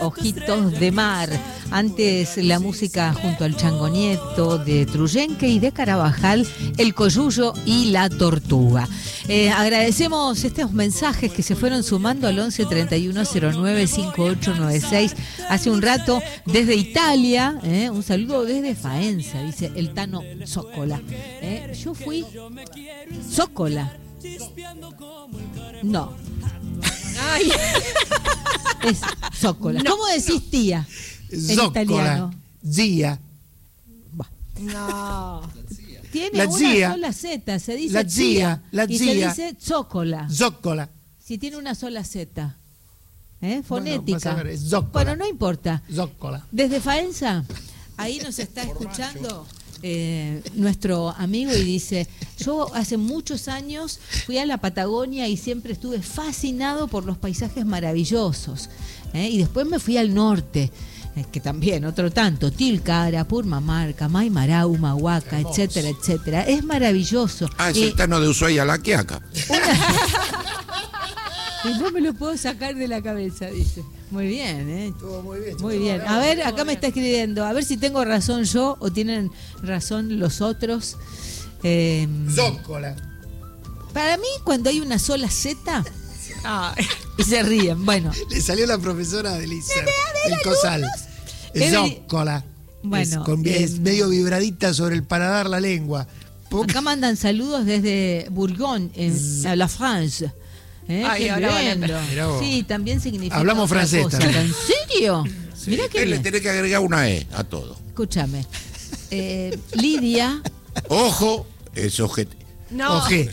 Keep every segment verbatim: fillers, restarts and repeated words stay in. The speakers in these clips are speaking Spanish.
Ojitos de Mar. Antes la música junto al Chango Nieto, de Truyenque y de Carabajal, El Coyullo y La Tortuga. Eh, agradecemos estos mensajes que se fueron sumando al once treinta y uno cero nueve cincuenta y ocho noventa y seis. Hace un rato desde Italia, eh, un saludo desde Faenza, dice el Tano Zócola. Eh, yo fui Zócola. No. Ay. Es Zócola. No, ¿cómo decís tía? En italiano. Zia. No. Tiene La una zia. sola Z, se dice La tía, zia, la y zia. se dice Zócola. Zócola. Si tiene una sola Z. ¿Eh? Bueno, Fonética. vas a ver, es zócola. Bueno, no importa. Zócola. Desde Faenza, ahí nos está escuchando eh, nuestro amigo y dice, yo hace muchos años fui a la Patagonia y siempre estuve fascinado por los paisajes maravillosos. ¿eh? Y después me fui al norte, eh, que también, otro tanto, Tilcara, Purmamarca, Maimará, Humahuaca, etcétera, etcétera. Es maravilloso. Ah, es Eh, el Tano de Ushuaia, La Quiaca. Y no me lo puedo sacar de la cabeza, dice. Muy bien, ¿eh? Estuvo muy bien. Muy bien. A ver, acá me está escribiendo. A ver si tengo razón yo o tienen razón los otros. Eh, Zócola. para mí, cuando hay una sola Z, y se ríen. Bueno, Le salió la profesora de Lisa. El cosal. Es Zócola. Bueno, es, con- eh, es medio vibradita sobre el paladar la lengua. Pum. acá mandan saludos desde Bourgogne, en a la France. ¿Eh? Ay, Qué ahora van a lindo. Mirá vos. Sí, también significa Hablamos otra francés cosa. también. ¿En serio? Sí. Mirá que Eh, Le bien. tenés que agregar una E a todo. Escúchame. Eh, Lidia, Ojo, es ojete. No. Ojé.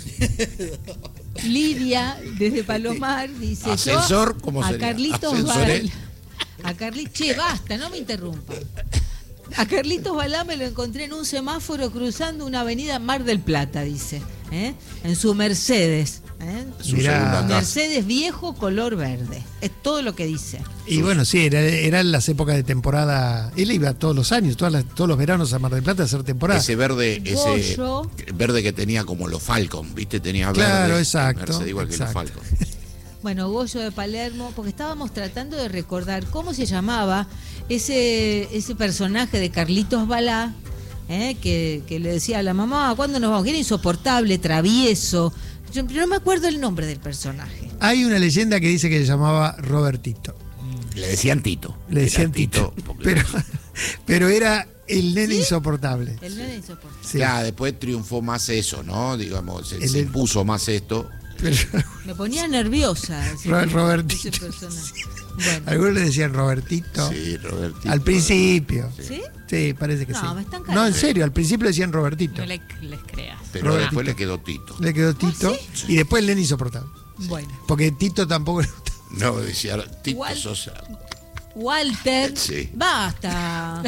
Lidia desde Palomar dice Ascensor, yo ¿cómo a sería? Carlitos Ascensoré. Balá, a Carlitos, che, basta, no me interrumpan. A Carlitos Balá me lo encontré en un semáforo cruzando una avenida Mar del Plata, dice, ¿eh? en su Mercedes, ¿eh? Su Mirá. segunda casa. Mercedes viejo color verde, es todo lo que dice. Y bueno, sí, era- eran las épocas de temporada. Él iba todos los años, todas las- todos los veranos a Mar del Plata a hacer temporada. Ese verde, ese Goyo. verde que tenía como los Falcon, ¿viste? Tenía verde. Claro, exacto, Mercedes igual que exacto. los Falcon. Bueno, Goyo de Palermo, porque estábamos tratando de recordar cómo se llamaba ese, ese personaje de Carlitos Balá, ¿eh? que, que le decía a la mamá, ¿cuándo nos vamos? Que era insoportable, travieso. Yo pero no me acuerdo el nombre del personaje. Hay una leyenda que dice que se llamaba Robertito. Le decían Tito. Le decían Era Tito. porque- Pero, pero era el nene ¿Sí? insoportable. El nene insoportable. Sí. Claro, después triunfó más eso, ¿no? Digamos, se, El- se impuso más esto. Pero, Me ponía nerviosa ese, Ro- Robertito. ese personaje. Bueno, algunos le decían Robertito. Sí, Robertito. Al principio. ¿sí? Sí, parece que No, sí. me están No, cargando. en serio, al principio le decían Robertito. No le, les creas. Pero Robertito. después le quedó Tito. Le quedó Tito. Y después el nene insoportable. Bueno. Porque Tito tampoco le gusta. No, decía Tito Igual- Sosa. Walter, Sí. basta.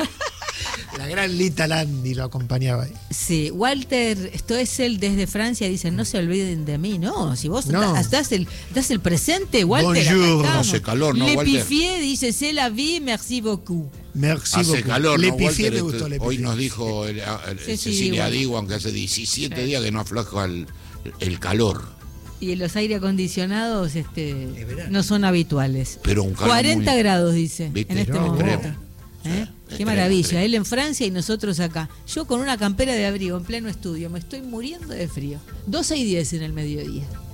La gran Lita Landi lo acompañaba ahí. Sí, Walter Stoessel desde Francia dice, no se olviden de mí, no, si vos No. estás, estás el, estás el presente, Walter, acá Bonjour. estamos. Hace calor, ¿no, Le Walter? pifié, dice, c'est la vie, merci beaucoup. Merci Hace beaucoup. calor, Le ¿no, pifié, Walter? me gustó, le Hoy pifié. nos dijo el- el- Sí, sí, Cecilia bueno. Diwan que hace diecisiete días que no afloja el, el calor. Y los aire acondicionados este, verano. no son habituales. Pero un calor cuarenta muy- grados, dice, ¿Viste? en este No, momento. extremo. ¿Eh? Sí, Qué extremo, maravilla, extremo. él en Francia y nosotros acá. Yo con una campera de abrigo en pleno estudio, me estoy muriendo de frío. doce y diez en el mediodía.